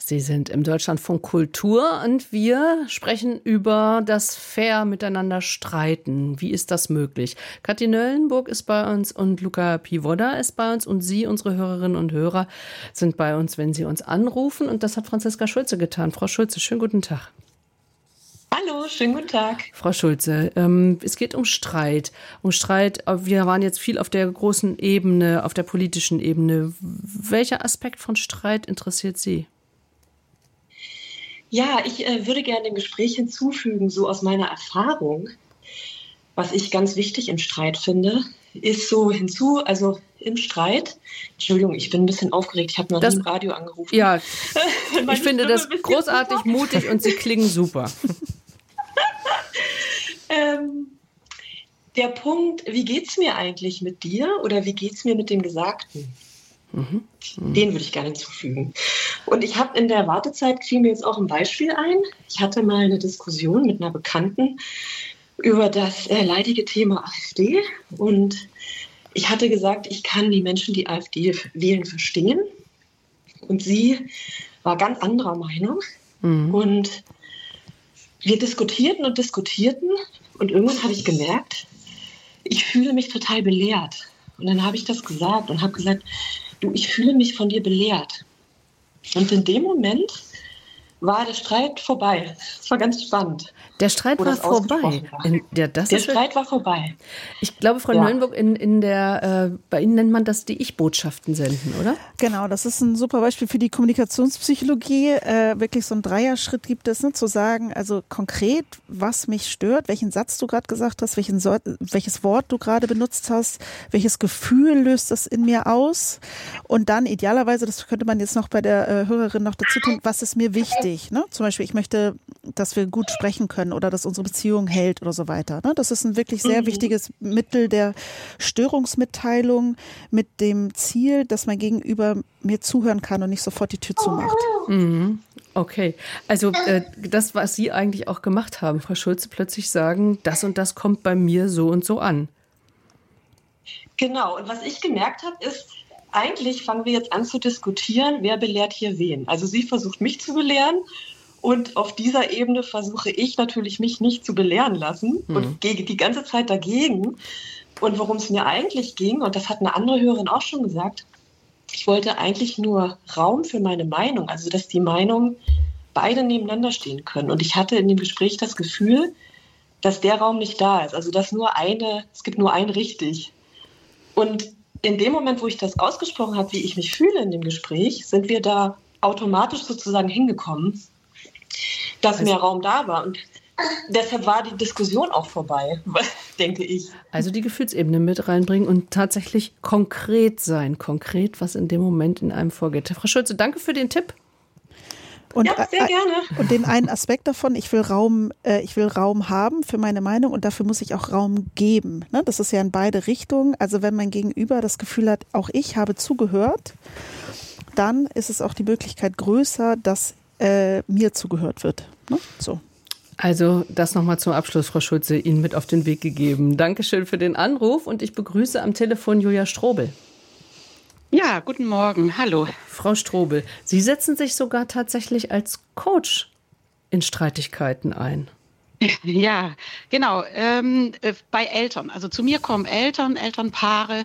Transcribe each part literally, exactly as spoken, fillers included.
Sie sind im Deutschlandfunk Kultur und wir sprechen über das fair miteinander streiten. Wie ist das möglich? Kathi Nöllenburg ist bei uns und Luca Pivoda ist bei uns und Sie, unsere Hörerinnen und Hörer, sind bei uns, wenn Sie uns anrufen. Und das hat Franziska Schulze getan. Frau Schulze, schönen guten Tag. Hallo, schönen guten Tag. Frau Schulze, ähm, es geht um Streit. Um Streit, wir waren jetzt viel auf der großen Ebene, auf der politischen Ebene. Welcher Aspekt von Streit interessiert Sie? Ja, ich äh, würde gerne dem Gespräch hinzufügen, so aus meiner Erfahrung, was ich ganz wichtig im Streit finde, ist so hinzu, also im Streit, Entschuldigung, ich bin ein bisschen aufgeregt, ich habe noch das, nie im Radio angerufen. Ja, ich finde das großartig, super. Mutig und Sie klingen super. ähm, der Punkt, wie geht's mir eigentlich mit dir oder wie geht's mir mit dem Gesagten? Mhm. Mhm. Den würde ich gerne hinzufügen. Und ich habe in der Wartezeit, fiel mir jetzt auch ein Beispiel ein. Ich hatte mal eine Diskussion mit einer Bekannten über das äh, leidige Thema AfD. Und ich hatte gesagt, ich kann die Menschen, die AfD wählen, verstehen. Und sie war ganz anderer Meinung. Mhm. Und wir diskutierten und diskutierten. Und irgendwann habe ich gemerkt, ich fühle mich total belehrt. Und dann habe ich das gesagt und habe gesagt, du, ich fühle mich von dir belehrt. Und in dem Moment war der Streit vorbei. Es war ganz spannend. Der Streit war vorbei. War. In der das der ist Streit war vorbei. Ich glaube, Frau ja. Nöllenburg, in, in der, äh, bei Ihnen nennt man das die Ich-Botschaften senden, oder? Genau, das ist ein super Beispiel für die Kommunikationspsychologie. Äh, wirklich so ein Dreierschritt gibt es, ne, zu sagen, also konkret, was mich stört, welchen Satz du gerade gesagt hast, welchen so- welches Wort du gerade benutzt hast, welches Gefühl löst das in mir aus und dann idealerweise, das könnte man jetzt noch bei der äh, Hörerin noch dazu tun, was ist mir wichtig? Ne? Zum Beispiel, ich möchte, dass wir gut sprechen können oder dass unsere Beziehung hält oder so weiter. Ne? Das ist ein wirklich sehr mhm. wichtiges Mittel der Störungsmitteilung mit dem Ziel, dass mein Gegenüber mir zuhören kann und nicht sofort die Tür zumacht. Mhm. Okay, also äh, das, was Sie eigentlich auch gemacht haben, Frau Schulze, plötzlich sagen, das und das kommt bei mir so und so an. Genau, und was ich gemerkt habe, ist, eigentlich fangen wir jetzt an zu diskutieren, wer belehrt hier wen. Also sie versucht mich zu belehren und auf dieser Ebene versuche ich natürlich mich nicht zu belehren lassen mhm. und gehe die ganze Zeit dagegen. Und worum es mir eigentlich ging, und das hat eine andere Hörerin auch schon gesagt, ich wollte eigentlich nur Raum für meine Meinung, also dass die Meinungen beide nebeneinander stehen können. Und ich hatte in dem Gespräch das Gefühl, dass der Raum nicht da ist, also dass nur eine, es gibt nur ein richtig. Und in dem Moment, wo ich das ausgesprochen habe, wie ich mich fühle in dem Gespräch, sind wir da automatisch sozusagen hingekommen, dass also, mehr Raum da war. Und deshalb war die Diskussion auch vorbei, denke ich. Also die Gefühlsebene mit reinbringen und tatsächlich konkret sein. Konkret, was in dem Moment in einem vorgeht. Frau Schulze, danke für den Tipp. Und, ja, sehr gerne. Und den einen Aspekt davon, ich will Raum, äh, ich will Raum haben für meine Meinung und dafür muss ich auch Raum geben. Ne? Das ist ja in beide Richtungen. Also wenn mein Gegenüber das Gefühl hat, auch ich habe zugehört, dann ist es auch die Möglichkeit größer, dass äh, mir zugehört wird. Ne? So. Also das nochmal zum Abschluss, Frau Schulze, Ihnen mit auf den Weg gegeben. Dankeschön für den Anruf und ich begrüße am Telefon Julia Strobel. Ja, guten Morgen. Hallo. Frau Strobel, Sie setzen sich sogar tatsächlich als Coach in Streitigkeiten ein. Ja, genau. Ähm, äh, bei Eltern. Also zu mir kommen Eltern, Elternpaare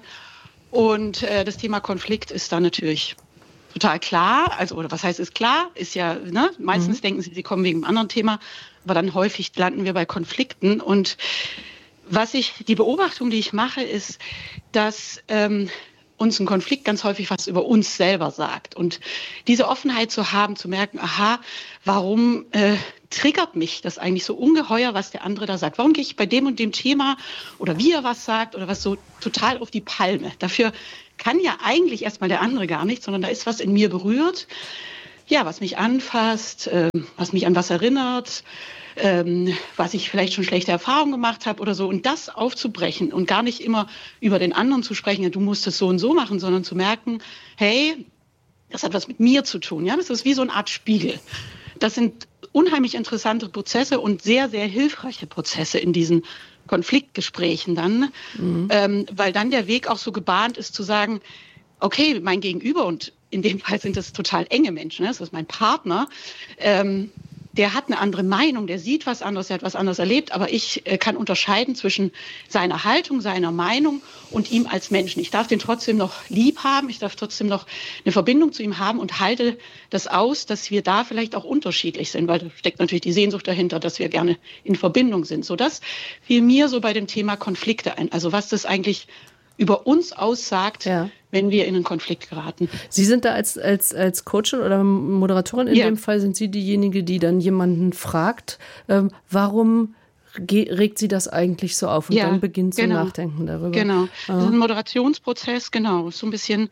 und äh, das Thema Konflikt ist da natürlich total klar. Also, oder was heißt ist klar? Ist ja, ne? Meistens mhm. denken sie, sie kommen wegen einem anderen Thema, aber dann häufig landen wir bei Konflikten. Und was ich, die Beobachtung, die ich mache, ist, dass ähm, uns ein Konflikt ganz häufig was über uns selber sagt. Und diese Offenheit zu haben, zu merken, aha, warum äh, triggert mich das eigentlich so ungeheuer, was der andere da sagt? Warum gehe ich bei dem und dem Thema oder wie er was sagt oder was so total auf die Palme? Dafür kann ja eigentlich erstmal der andere gar nicht, sondern da ist was in mir berührt, ja, was mich anfasst, äh, was mich an was erinnert, ähm, was ich vielleicht schon schlechte Erfahrungen gemacht habe oder so. Und das aufzubrechen und gar nicht immer über den anderen zu sprechen, ja, du musst es so und so machen, sondern zu merken, hey, das hat was mit mir zu tun. Ja, das ist wie so eine Art Spiegel. Das sind unheimlich interessante Prozesse und sehr, sehr hilfreiche Prozesse in diesen Konfliktgesprächen dann, mhm. ähm, weil dann der Weg auch so gebahnt ist zu sagen, okay, mein Gegenüber und in dem Fall sind es total enge Menschen, das ist mein Partner, ähm, der hat eine andere Meinung, der sieht was anderes, der hat was anderes erlebt, aber ich äh, kann unterscheiden zwischen seiner Haltung, seiner Meinung und ihm als Menschen. Ich darf den trotzdem noch lieb haben, ich darf trotzdem noch eine Verbindung zu ihm haben und halte das aus, dass wir da vielleicht auch unterschiedlich sind, weil da steckt natürlich die Sehnsucht dahinter, dass wir gerne in Verbindung sind. So, das fiel mir so bei dem Thema Konflikte ein. Also was das eigentlich über uns aussagt, ja. wenn wir in einen Konflikt geraten. Sie sind da als, als, als Coachin oder Moderatorin, in ja. dem Fall sind Sie diejenige, die dann jemanden fragt, ähm, warum regt Sie das eigentlich so auf? Und ja, dann beginnt zu genau. nachdenken darüber. Genau, das ist ein Moderationsprozess, genau, so ein bisschen,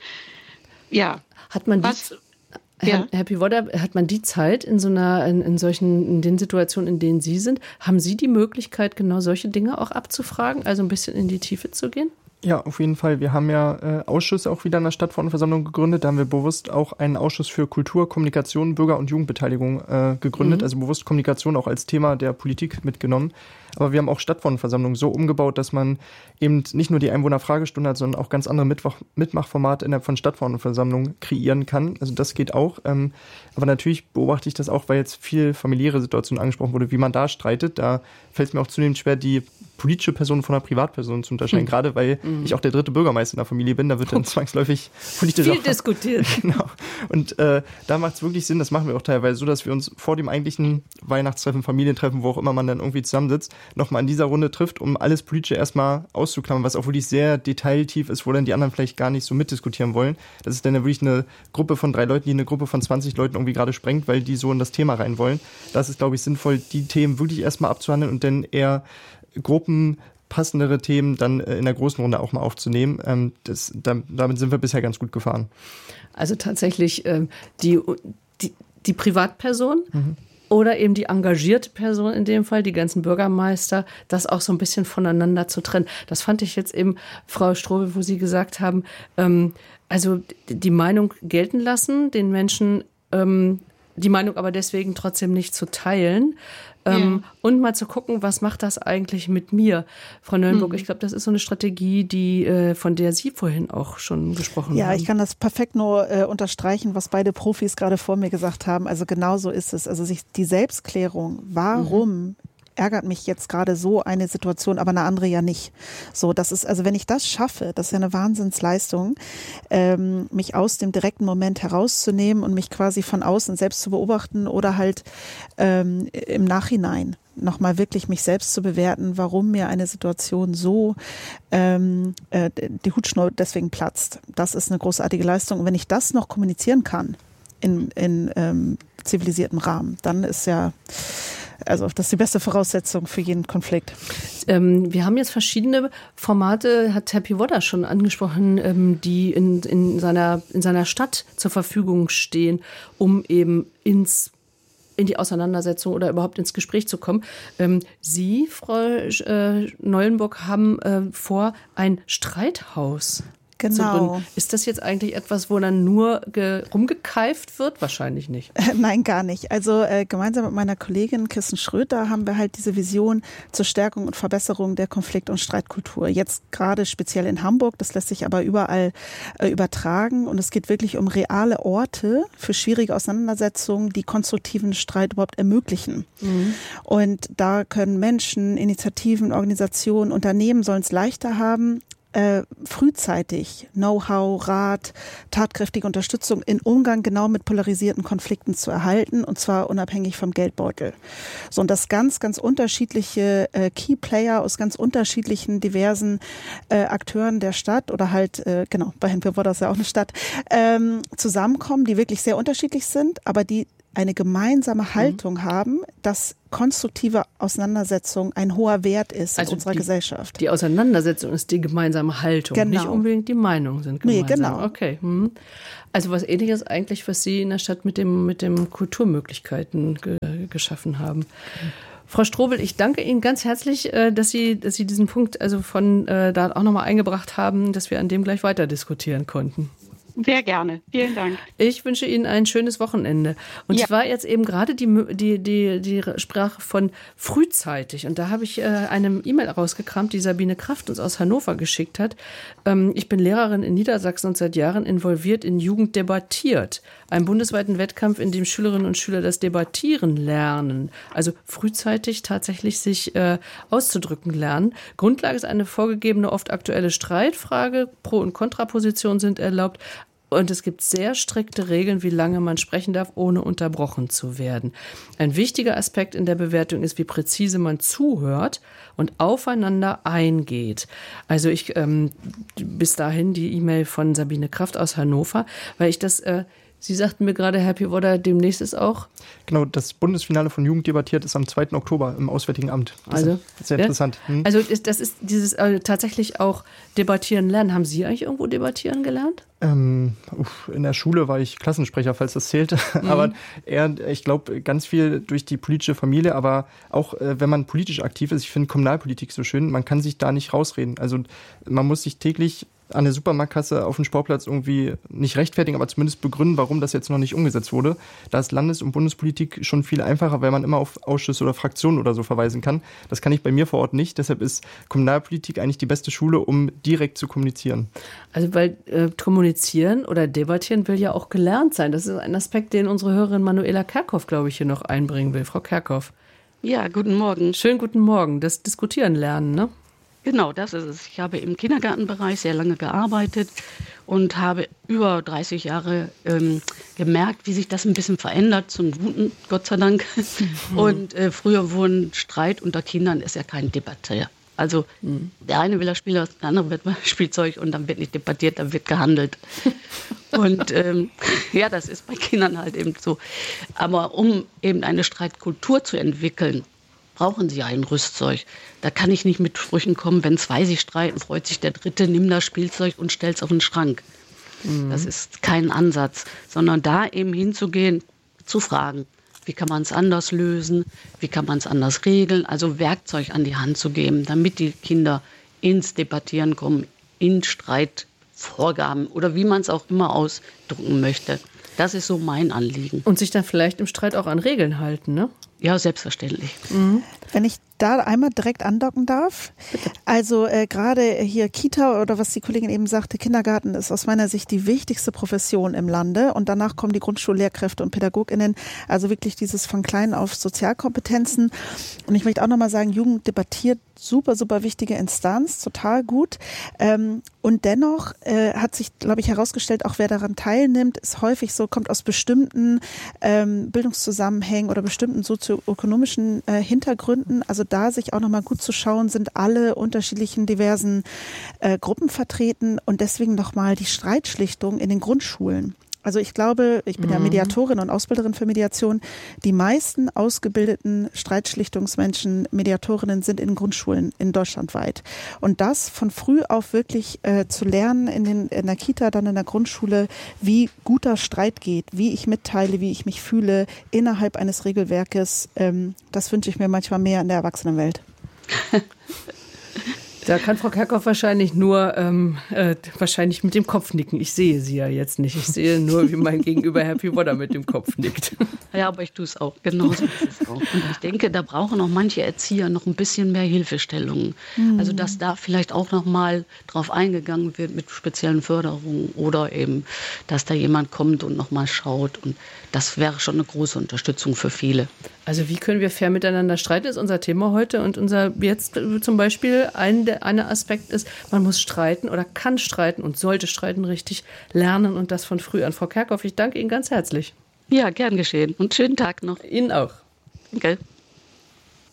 ja. Hat man was, Herr, ja. Herr Pivoda, hat man die Zeit in so einer, in, in solchen, in den Situationen, in denen Sie sind, haben Sie die Möglichkeit, genau solche Dinge auch abzufragen, also ein bisschen in die Tiefe zu gehen? Ja, auf jeden Fall. Wir haben ja äh, Ausschüsse auch wieder in der Stadtverordnetenversammlung gegründet. Da haben wir bewusst auch einen Ausschuss für Kultur, Kommunikation, Bürger- und Jugendbeteiligung äh, gegründet. Mhm. Also bewusst Kommunikation auch als Thema der Politik mitgenommen. Aber wir haben auch Stadtverordnetenversammlung so umgebaut, dass man eben nicht nur die Einwohnerfragestunde hat, sondern auch ganz andere Mitmach- Mitmachformate innerhalb von Stadtverordnetenversammlung kreieren kann. Also das geht auch. Ähm, aber natürlich beobachte ich das auch, weil jetzt viel familiäre Situation angesprochen wurde, wie man da streitet. Da fällt es mir auch zunehmend schwer, die politische Person von einer Privatperson zu unterscheiden, mhm. gerade weil mhm. ich auch der dritte Bürgermeister in der Familie bin, da wird dann zwangsläufig politisch viel auch diskutiert. Genau. Und äh, da macht es wirklich Sinn, das machen wir auch teilweise so, dass wir uns vor dem eigentlichen Weihnachtstreffen, Familientreffen, wo auch immer man dann irgendwie zusammensitzt, nochmal in dieser Runde trifft, um alles Politische erstmal auszuklammern, was auch wirklich sehr detailtief ist, wo dann die anderen vielleicht gar nicht so mitdiskutieren wollen. Das ist dann ja wirklich eine Gruppe von drei Leuten, die eine Gruppe von zwanzig Leuten irgendwie gerade sprengt, weil die so in das Thema rein wollen. Das ist, glaube ich, sinnvoll, die Themen wirklich erstmal abzuhandeln und dann eher gruppenpassendere Themen dann in der großen Runde auch mal aufzunehmen. Ähm, das, damit sind wir bisher ganz gut gefahren. Also tatsächlich ähm, die, die, die Privatperson mhm. oder eben die engagierte Person in dem Fall, die ganzen Bürgermeister, das auch so ein bisschen voneinander zu trennen. Das fand ich jetzt eben, Frau Strobel, wo Sie gesagt haben, ähm, also die Meinung gelten lassen, den Menschen ähm, die Meinung aber deswegen trotzdem nicht zu teilen. Ähm, ja. Und mal zu gucken, was macht das eigentlich mit mir? Frau Neuenburg, mhm. ich glaube, das ist so eine Strategie, die äh, von der Sie vorhin auch schon gesprochen ja, haben. Ja, ich kann das perfekt nur äh, unterstreichen, was beide Profis gerade vor mir gesagt haben. Also genau so ist es. Also sich die Selbstklärung, warum mhm. ärgert mich jetzt gerade so eine Situation, aber eine andere ja nicht. So, das ist, also wenn ich das schaffe, das ist ja eine Wahnsinnsleistung, ähm, mich aus dem direkten Moment herauszunehmen und mich quasi von außen selbst zu beobachten oder halt ähm, im Nachhinein nochmal wirklich mich selbst zu bewerten, warum mir eine Situation so ähm, äh, die Hutschnur deswegen platzt. Das ist eine großartige Leistung. Und wenn ich das noch kommunizieren kann in, in ähm, zivilisiertem Rahmen, dann ist ja Also das ist die beste Voraussetzung für jeden Konflikt. Ähm, wir haben jetzt verschiedene Formate, hat Herr Pivoda schon angesprochen, ähm, die in, in, seiner, in seiner Stadt zur Verfügung stehen, um eben ins, in die Auseinandersetzung oder überhaupt ins Gespräch zu kommen. Ähm, Sie, Frau äh, Neuenburg, haben äh, vor, ein Streithaus Genau. Ist das jetzt eigentlich etwas, wo dann nur ge- rumgekeift wird? Wahrscheinlich nicht. Nein, gar nicht. Also äh, gemeinsam mit meiner Kollegin Kirsten Schröter haben wir halt diese Vision zur Stärkung und Verbesserung der Konflikt- und Streitkultur. Jetzt gerade speziell in Hamburg, das lässt sich aber überall äh, übertragen. Und es geht wirklich um reale Orte für schwierige Auseinandersetzungen, die konstruktiven Streit überhaupt ermöglichen. Mhm. Und da können Menschen, Initiativen, Organisationen, Unternehmen sollen es leichter haben, Äh, frühzeitig Know-how, Rat, tatkräftige Unterstützung im Umgang genau mit polarisierten Konflikten zu erhalten, und zwar unabhängig vom Geldbeutel. So, und dass ganz, ganz unterschiedliche äh, Key-Player aus ganz unterschiedlichen, diversen äh, Akteuren der Stadt oder halt, äh, genau, bei Herrn Pivoda ist ja auch eine Stadt, ähm, zusammenkommen, die wirklich sehr unterschiedlich sind, aber die eine gemeinsame Haltung mhm. haben, dass konstruktive Auseinandersetzung ein hoher Wert ist also in unserer die, Gesellschaft. Die Auseinandersetzung ist die gemeinsame Haltung, genau. nicht unbedingt die Meinungen sind gemeinsam. Nee, genau. Okay. Hm. Also was Ähnliches eigentlich, was Sie in der Stadt mit dem mit dem Kulturmöglichkeiten ge- geschaffen haben. Mhm. Frau Strobel, ich danke Ihnen ganz herzlich, dass Sie, dass Sie diesen Punkt also von äh, da auch nochmal eingebracht haben, dass wir an dem gleich weiter diskutieren konnten. Sehr gerne. Vielen Dank. Ich wünsche Ihnen ein schönes Wochenende. Und ja. ich war jetzt eben gerade die, die, die, die Sprache von frühzeitig. Und da habe ich äh, eine E-Mail rausgekramt, die Sabine Kraft uns aus Hannover geschickt hat. Ähm, ich bin Lehrerin in Niedersachsen und seit Jahren involviert in Jugend debattiert. Einem bundesweiten Wettkampf, in dem Schülerinnen und Schüler das Debattieren lernen. Also frühzeitig tatsächlich sich äh, auszudrücken lernen. Grundlage ist eine vorgegebene, oft aktuelle Streitfrage. Pro- und Kontrapositionen sind erlaubt. Und es gibt sehr strikte Regeln, wie lange man sprechen darf, ohne unterbrochen zu werden. Ein wichtiger Aspekt in der Bewertung ist, wie präzise man zuhört und aufeinander eingeht. Also ich ähm, bis dahin die E-Mail von Sabine Kraft aus Hannover, weil ich das... Äh, Sie sagten mir gerade, Herr Pivoda, demnächst ist auch... Genau, das Bundesfinale von Jugend debattiert ist am zweiten Oktober im Auswärtigen Amt. Das also, ist sehr ja? interessant. Hm. Also ist, das ist dieses äh, tatsächlich auch debattieren lernen. Haben Sie eigentlich irgendwo debattieren gelernt? Ähm, uff, in der Schule war ich Klassensprecher, falls das zählt. Mhm. Aber eher, ich glaube, ganz viel durch die politische Familie, aber auch, äh, wenn man politisch aktiv ist, ich finde Kommunalpolitik so schön, man kann sich da nicht rausreden. Also man muss sich täglich an der Supermarktkasse auf dem Sportplatz irgendwie nicht rechtfertigen, aber zumindest begründen, warum das jetzt noch nicht umgesetzt wurde. Da ist Landes- und Bundespolitik schon viel einfacher, weil man immer auf Ausschüsse oder Fraktionen oder so verweisen kann. Das kann ich bei mir vor Ort nicht. Deshalb ist Kommunalpolitik eigentlich die beste Schule, um direkt zu kommunizieren. Also weil äh, kommunizieren oder debattieren will ja auch gelernt sein. Das ist ein Aspekt, den unsere Hörerin Manuela Kerkhoff, glaube ich, hier noch einbringen will. Frau Kerkhoff. Ja, guten Morgen. Schönen guten Morgen. Das Diskutieren lernen, ne? Genau, das ist es. Ich habe im Kindergartenbereich sehr lange gearbeitet und habe über dreißig Jahre ähm, gemerkt, wie sich das ein bisschen verändert, zum Guten, Gott sei Dank. Und äh, früher wurden Streit unter Kindern, ist ja kein Debatte. Also mhm. der eine will das Spiel, der andere wird Spielzeug und dann wird nicht debattiert, dann wird gehandelt. Und ähm, ja, das ist bei Kindern halt eben so. Aber um eben eine Streitkultur zu entwickeln, brauchen sie ein Rüstzeug. Da kann ich nicht mit Sprüchen kommen, wenn zwei sich streiten, freut sich der Dritte, nimm das Spielzeug und stell's auf den Schrank. Mhm. Das ist kein Ansatz, sondern da eben hinzugehen, zu fragen, wie kann man es anders lösen, wie kann man es anders regeln, also Werkzeug an die Hand zu geben, damit die Kinder ins Debattieren kommen, in Streitvorgaben oder wie man es auch immer ausdrücken möchte. Das ist so mein Anliegen. Und sich dann vielleicht im Streit auch an Regeln halten, ne? Ja, selbstverständlich. Mhm. Wenn ich da einmal direkt andocken darf. Bitte. Also äh, gerade hier Kita oder was die Kollegin eben sagte, Kindergarten ist aus meiner Sicht die wichtigste Profession im Lande und danach kommen die Grundschullehrkräfte und PädagogInnen, also wirklich dieses von klein auf Sozialkompetenzen. Und ich möchte auch nochmal sagen, Jugend debattiert, super, super wichtige Instanz, total gut. Ähm, und dennoch äh, hat sich, glaube ich, herausgestellt, auch wer daran teilnimmt, ist häufig so, kommt aus bestimmten ähm, Bildungszusammenhängen oder bestimmten sozioökonomischen äh, Hintergründen. Also da sich auch nochmal gut zu schauen, sind alle unterschiedlichen diversen äh, Gruppen vertreten und deswegen nochmal die Streitschlichtung in den Grundschulen. Also ich glaube, ich bin mhm. ja Mediatorin und Ausbilderin für Mediation. Die meisten ausgebildeten Streitschlichtungsmenschen, Mediatorinnen sind in Grundschulen in Deutschland weit. Und das von früh auf wirklich äh, zu lernen in, den, in der Kita, dann in der Grundschule, wie guter Streit geht, wie ich mitteile, wie ich mich fühle innerhalb eines Regelwerkes, ähm, das wünsche ich mir manchmal mehr in der Erwachsenenwelt. Da kann Frau Kerkhoff wahrscheinlich nur ähm, äh, wahrscheinlich mit dem Kopf nicken. Ich sehe sie ja jetzt nicht. Ich sehe nur, wie mein Gegenüber Herr Pivoda mit dem Kopf nickt. Ja, aber ich tue es auch. Genauso ist es auch. Und ich denke, da brauchen auch manche Erzieher noch ein bisschen mehr Hilfestellungen. Mhm. Also dass da vielleicht auch noch mal drauf eingegangen wird mit speziellen Förderungen oder eben, dass da jemand kommt und noch mal schaut. Und das wäre schon eine große Unterstützung für viele. Also wie können wir fair miteinander streiten, ist unser Thema heute. Und unser jetzt zum Beispiel ein der ein Aspekt ist, man muss streiten oder kann streiten und sollte streiten richtig lernen und das von früh an. Frau Kerkhoff, ich danke Ihnen ganz herzlich. Ja, gern geschehen und schönen Tag noch. Ihnen auch. Danke.